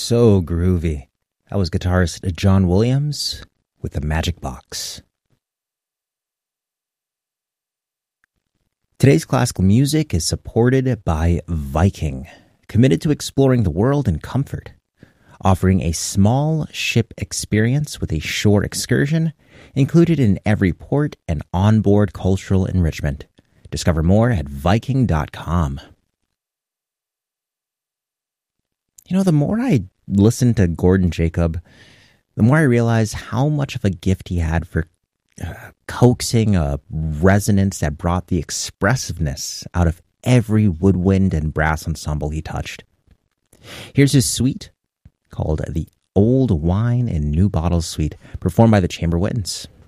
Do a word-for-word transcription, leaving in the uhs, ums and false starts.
so groovy. That was guitarist John Williams with the Magic Box. Today's classical music is supported by Viking, committed to exploring the world in comfort, offering a small ship experience with a shore excursion included in every port and onboard cultural enrichment. Discover more at Viking dot com. You know, the more I listen to Gordon Jacob, the more I realize how much of a gift he had for uh, coaxing a resonance that brought the expressiveness out of every woodwind and brass ensemble he touched. Here's his suite called the Old Wine in New Bottles Suite, performed by the Chamber Winds.